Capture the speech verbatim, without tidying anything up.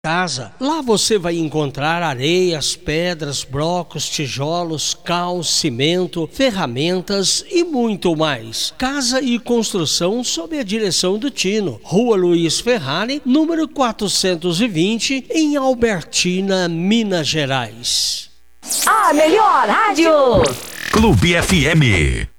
Casa. Lá você vai encontrar areias, pedras, blocos, tijolos, cal, cimento, ferramentas e muito mais. Casa e construção sob a direção do Tino. Rua Luiz Ferrari, número quatrocentos e vinte, em Albertina, Minas Gerais. A melhor rádio. Clube F M.